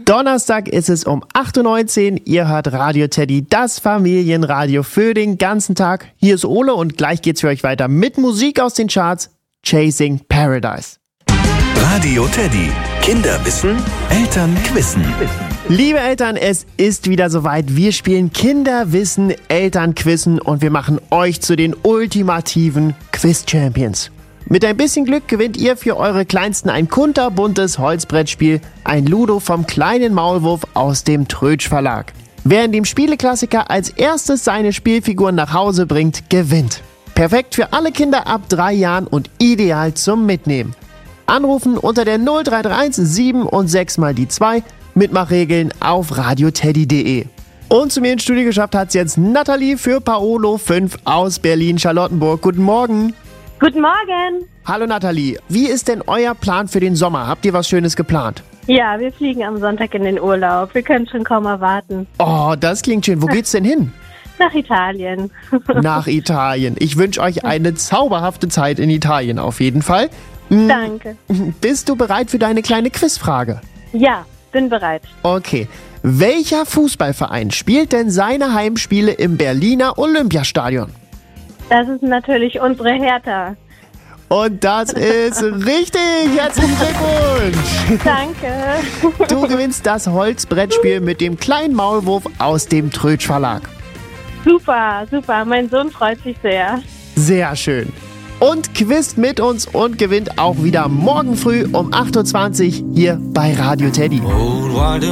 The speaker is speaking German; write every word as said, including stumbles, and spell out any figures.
Donnerstag ist es um acht Uhr neunzehn. Ihr hört Radio Teddy, das Familienradio für den ganzen Tag. Hier ist Ole und gleich geht's für euch weiter mit Musik aus den Charts. Chasing Paradise. Radio Teddy. Kinder wissen, Eltern quissen. Liebe Eltern, es ist wieder soweit. Wir spielen Kinderwissen, Elternquissen und wir machen euch zu den ultimativen Quiz-Champions. Mit ein bisschen Glück gewinnt ihr für eure Kleinsten ein kunterbuntes Holzbrettspiel, ein Ludo vom kleinen Maulwurf aus dem Trötsch Verlag. Wer in dem Spieleklassiker als erstes seine Spielfiguren nach Hause bringt, gewinnt. Perfekt für alle Kinder ab drei Jahren und ideal zum Mitnehmen. Anrufen unter der null drei drei eins sieben und sechs mal die zwei. Mitmachregeln auf radioteddy punkt de. Und zu mir ins Studio geschafft hat es jetzt Nathalie für Paolo fünf aus Berlin-Charlottenburg. Guten Morgen. Guten Morgen. Hallo Nathalie, wie ist denn euer Plan für den Sommer? Habt ihr was Schönes geplant? Ja, wir fliegen am Sonntag in den Urlaub. Wir können schon kaum erwarten. Oh, das klingt schön. Wo geht's denn hin? Nach Italien. Nach Italien. Ich wünsche euch eine zauberhafte Zeit in Italien auf jeden Fall. Danke. Bist du bereit für deine kleine Quizfrage? Ja, bin bereit. Okay. Welcher Fußballverein spielt denn seine Heimspiele im Berliner Olympiastadion? Das ist natürlich unsere Hertha. Und das ist richtig. Herzlichen Glückwunsch. Danke. Du gewinnst das Holzbrettspiel mit dem kleinen Maulwurf aus dem Trötsch Verlag. Super, super. Mein Sohn freut sich sehr. Sehr schön. Und quizt mit uns und gewinnt auch wieder morgen früh um acht Uhr zwanzig hier bei Radio Teddy.